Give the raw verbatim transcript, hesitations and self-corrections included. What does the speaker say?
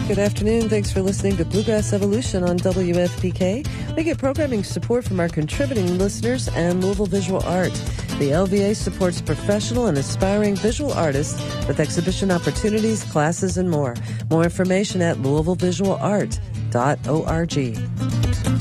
Good afternoon. Thanks for listening to Bluegrass Evolution on W F P K. We get programming support from our contributing listeners and Louisville Visual Art. The L V A supports professional and aspiring visual artists with exhibition opportunities, classes, and more. More information at louisville visual art dot org.